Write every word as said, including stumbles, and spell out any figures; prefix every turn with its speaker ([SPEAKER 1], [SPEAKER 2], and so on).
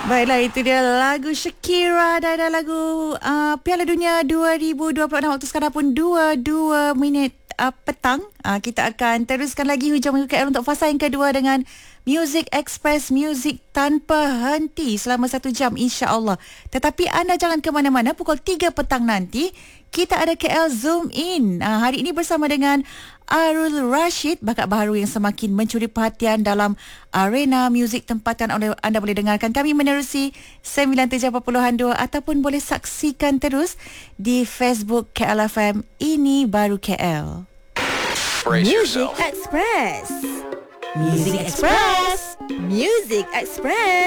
[SPEAKER 1] Baiklah, itu dia lagu Shakira dan ada lagu uh, Piala Dunia dua ribu dua puluh enam. Waktu sekarang pun dua puluh dua minit uh, petang. Uh, kita akan teruskan lagi hujung minggu K L untuk fasa yang kedua dengan Music Express, muzik tanpa henti selama satu jam insya-Allah. Tetapi anda jangan ke mana-mana, pukul tiga petang nanti kita ada K L Zoom In. Uh, hari ini bersama dengan Arul Rashid, bakat baharu yang semakin mencuri perhatian dalam arena muzik tempatan. Anda, anda boleh dengarkan kami menerusi sembilan tujuh empat dua ataupun boleh saksikan terus di Facebook K L F M Ini Baru K L.
[SPEAKER 2] Music Express. Music Express. Music Express.